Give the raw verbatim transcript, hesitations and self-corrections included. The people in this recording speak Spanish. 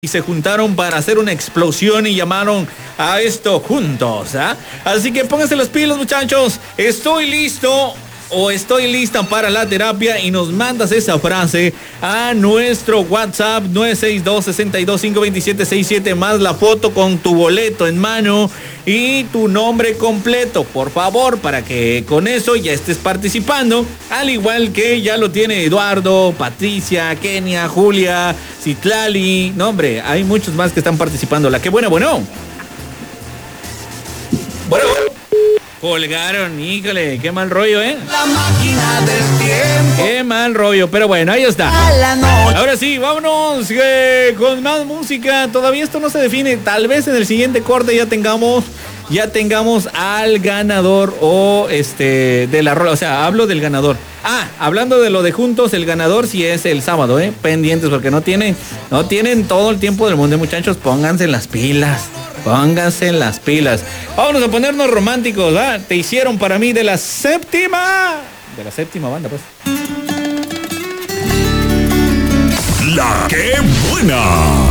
y se juntaron para hacer una explosión y llamaron a esto juntos, ¿ah? Así que pónganse los pilos, muchachos. Estoy listo o estoy lista para la terapia y nos mandas esa frase a nuestro WhatsApp nueve seis dos, seis dos cinco, dos siete seis siete más la foto con tu boleto en mano y tu nombre completo, por favor, para que con eso ya estés participando, al igual que ya lo tiene Eduardo, Patricia, Kenia, Julia, Citlali. No, hombre, hay muchos más que están participando. La que buena, bueno. Bueno. Colgaron, híjole, qué mal rollo, ¿eh? La máquina del tiempo. Qué mal rollo, pero bueno, ahí está. Ahora sí, vámonos eh, con más música. Todavía esto no se define. Tal vez en el siguiente corte ya tengamos, ya tengamos al ganador o este de la rola. O sea, hablo del ganador. Ah, hablando de lo de juntos, el ganador sí es el sábado, ¿eh? Pendientes porque no tienen, no tienen todo el tiempo del mundo, muchachos. Pónganse las pilas. Pónganse las pilas. Vámonos a ponernos románticos, ¿va? Te hicieron para mí de la séptima. De la séptima banda, pues. La que buena.